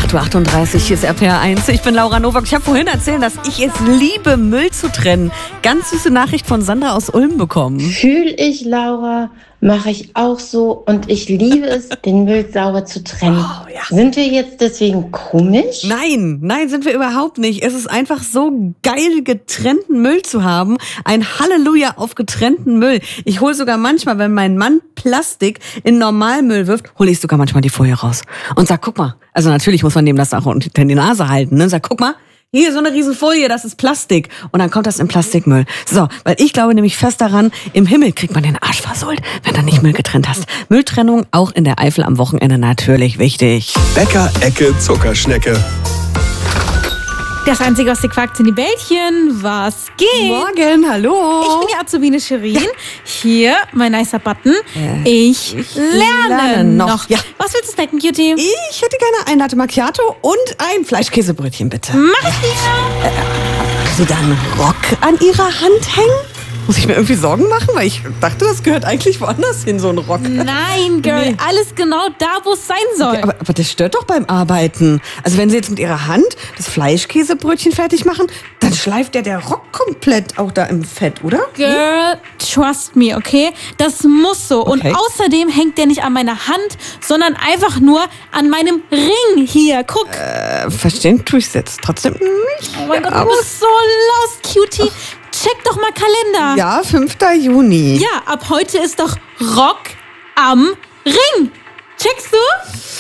8:38 Uhr, hier ist RPR 1. Ich bin Laura Nowak. Ich habe vorhin erzählt, dass ich es liebe, Müll zu trennen. Ganz süße Nachricht von Sandra aus Ulm bekommen. Fühl ich, Laura, mache ich auch so und ich liebe es, den Müll sauber zu trennen. Oh, ja. Sind wir jetzt deswegen komisch? Nein, sind wir überhaupt nicht. Es ist einfach so geil, getrennten Müll zu haben. Ein Halleluja auf getrennten Müll. Ich hole sogar manchmal, wenn mein Mann Plastik in Normalmüll wirft, hole ich sogar manchmal die Folie raus und sag, guck mal. Also natürlich muss man dem das auch unter die Nase halten. Ne? Sag, guck mal. Hier, so eine Riesenfolie, das ist Plastik. Und dann kommt das in Plastikmüll. So, weil ich glaube nämlich fest daran, im Himmel kriegt man den Arsch versohlt, wenn du nicht Müll getrennt hast. Mülltrennung auch in der Eifel am Wochenende natürlich wichtig. Bäcker-Ecke Zuckerschnecke. Das Einzige, was dir quakt, sind die Bällchen. Was geht? Morgen, hallo. Ich bin die Azubine Shirin. Hier, mein nicer Button. Ich lerne noch. Ja. Was willst du snacken, Cutie? Ich hätte gerne ein Latte Macchiato und ein Fleischkäsebrötchen, bitte. Mach ich dir. Haben Sie da einen Rock an Ihrer Hand hängen? Muss ich mir irgendwie Sorgen machen? Weil ich dachte, das gehört eigentlich woanders hin, so ein Rock. Nein, Girl, alles genau da, wo es sein soll. Okay, aber das stört doch beim Arbeiten. Also wenn Sie jetzt mit Ihrer Hand das Fleischkäsebrötchen fertig machen, dann schleift der Rock komplett auch da im Fett, oder? Girl, trust me, okay? Das muss so. Okay. Und außerdem hängt der nicht an meiner Hand, sondern einfach nur an meinem Ring hier. Guck. Verstehen tue ich es jetzt trotzdem nicht. Oh mein Gott, du bist so lost, Cutie. Check doch mal Kalender. Ja, 5. Juni. Ja, ab heute ist doch Rock am Ring. Checkst du?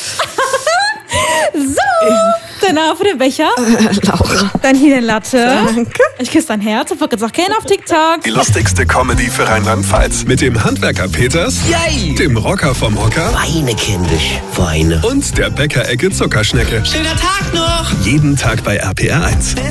So, danach für den Becher. Laura. Dann hier eine Latte. Danke. Ich küsse dein Herz und folge jetzt auch gerne auf TikTok. Die lustigste Comedy für Rheinland-Pfalz. Mit dem Handwerker Peters, Yay! dem Rocker vom Hocker Weine, kindisch, Weine. und der Bäcker-Ecke Zuckerschnecke. Schöner Tag noch! Jeden Tag bei RPR 1.